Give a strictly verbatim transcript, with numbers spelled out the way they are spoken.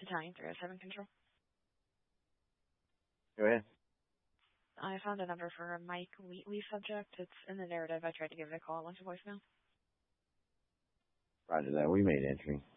Battalion three oh seven Control. Go ahead. I found a number for a Mike Wheatley subject. It's in the narrative. I tried to give it a call. It went to voicemail. Roger that. We made entry.